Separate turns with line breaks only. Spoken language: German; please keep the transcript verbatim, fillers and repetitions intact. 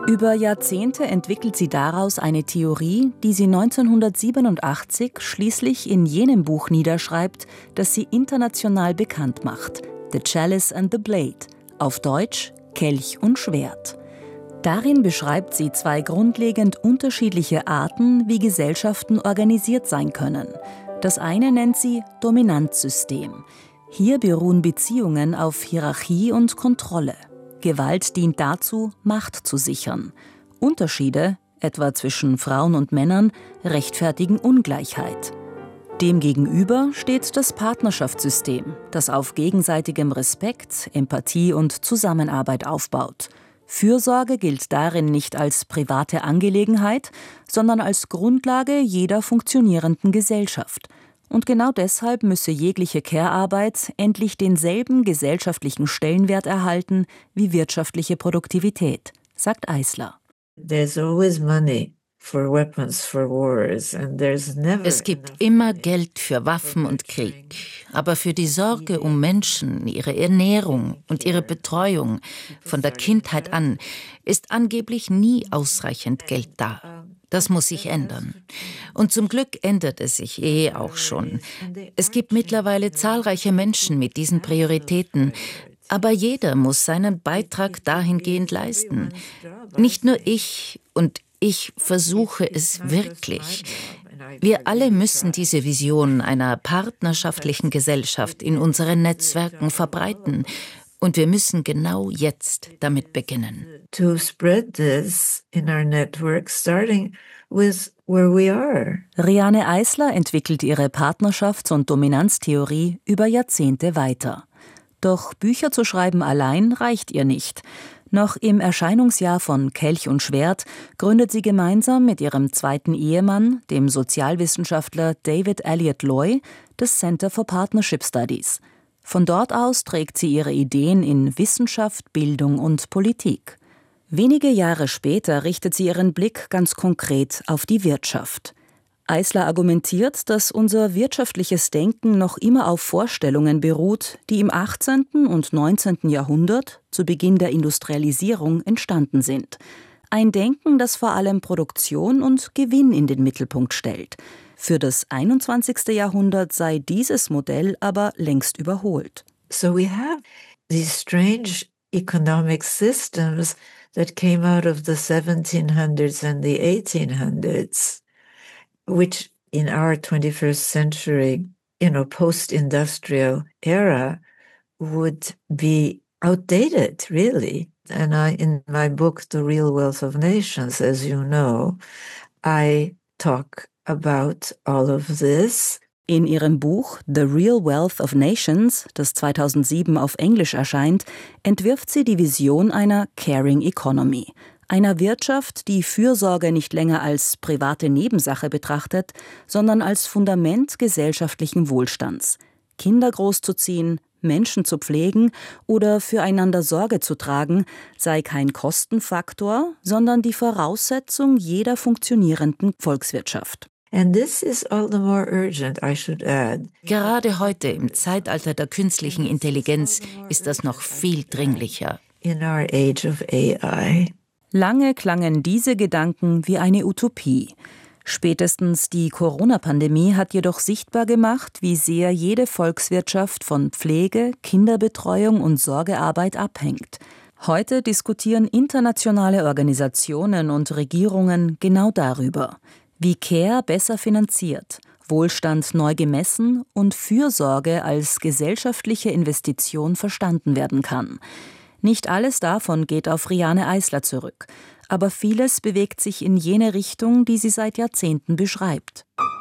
Über Jahrzehnte entwickelt sie daraus eine Theorie, die sie neunzehnhundertsiebenundachtzig schließlich in jenem Buch niederschreibt, das sie international bekannt macht: The Chalice and the Blade, auf Deutsch Kelch und Schwert. Darin beschreibt sie zwei grundlegend unterschiedliche Arten, wie Gesellschaften organisiert sein können. Das eine nennt sie Dominanzsystem. Hier beruhen Beziehungen auf Hierarchie und Kontrolle. Gewalt dient dazu, Macht zu sichern. Unterschiede, etwa zwischen Frauen und Männern, rechtfertigen Ungleichheit. Demgegenüber steht das Partnerschaftssystem, das auf gegenseitigem Respekt, Empathie und Zusammenarbeit aufbaut. Fürsorge gilt darin nicht als private Angelegenheit, sondern als Grundlage jeder funktionierenden Gesellschaft. Und genau deshalb müsse jegliche Care-Arbeit endlich denselben gesellschaftlichen Stellenwert erhalten wie wirtschaftliche Produktivität, sagt Eisler.
There's always money for weapons for wars and there's never
Es gibt immer Geld für Waffen und Krieg, aber für die Sorge um Menschen, ihre Ernährung und ihre Betreuung von der Kindheit an ist angeblich nie ausreichend Geld da. Das muss sich ändern. Und zum Glück ändert es sich eh auch schon. Es gibt mittlerweile zahlreiche Menschen mit diesen Prioritäten, aber jeder muss seinen Beitrag dahingehend leisten. Nicht nur ich, und ich versuche es wirklich. Wir alle müssen diese Vision einer partnerschaftlichen Gesellschaft in unseren Netzwerken verbreiten. Und wir müssen genau jetzt damit beginnen.
To spread this in our network, starting with where we are.
Riane Eisler entwickelt ihre Partnerschafts- und Dominanztheorie über Jahrzehnte weiter. Doch Bücher zu schreiben allein reicht ihr nicht. Noch im Erscheinungsjahr von Kelch und Schwert gründet sie gemeinsam mit ihrem zweiten Ehemann, dem Sozialwissenschaftler David Elliott Loy, das Center for Partnership Studies. Von dort aus trägt sie ihre Ideen in Wissenschaft, Bildung und Politik. Wenige Jahre später richtet sie ihren Blick ganz konkret auf die Wirtschaft. Eisler argumentiert, dass unser wirtschaftliches Denken noch immer auf Vorstellungen beruht, die im achtzehnten und neunzehnten Jahrhundert, zu Beginn der Industrialisierung, entstanden sind. Ein Denken, das vor allem Produktion und Gewinn in den Mittelpunkt stellt. Für das einundzwanzigste Jahrhundert sei dieses Modell aber längst überholt.
So we have these strange economic systems that came out of the seventeen hundreds and the eighteen hundreds, which in our twenty-first century, you know, post-industrial era would be outdated, really. And I, in my book, The Real Wealth of Nations, as you know, I talk about all of this.
In ihrem Buch The Real Wealth of Nations, das zweitausendsieben auf Englisch erscheint, entwirft sie die Vision einer Caring Economy, einer Wirtschaft, die Fürsorge nicht länger als private Nebensache betrachtet, sondern als Fundament gesellschaftlichen Wohlstands. Kinder großzuziehen, Menschen zu pflegen oder füreinander Sorge zu tragen, sei kein Kostenfaktor, sondern die Voraussetzung jeder funktionierenden Volkswirtschaft.
And this is all the more urgent, I should add.
Gerade heute, im Zeitalter der künstlichen Intelligenz, ist das noch viel dringlicher.
In our age of A I.
Lange klangen diese Gedanken wie eine Utopie. Spätestens die Corona-Pandemie hat jedoch sichtbar gemacht, wie sehr jede Volkswirtschaft von Pflege, Kinderbetreuung und Sorgearbeit abhängt. Heute diskutieren internationale Organisationen und Regierungen genau darüber, wie Care besser finanziert, Wohlstand neu gemessen und Fürsorge als gesellschaftliche Investition verstanden werden kann. Nicht alles davon geht auf Riane Eisler zurück, aber vieles bewegt sich in jene Richtung, die sie seit Jahrzehnten beschreibt.